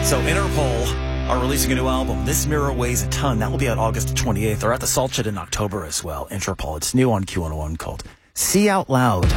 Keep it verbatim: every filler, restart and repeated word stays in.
So Interpol are releasing a new album. This Mirror Weighs a Ton. That will be out August twenty-eighth. They're at the Salt Shed in October as well. Interpol. It's new on Q one oh one called See Out Loud.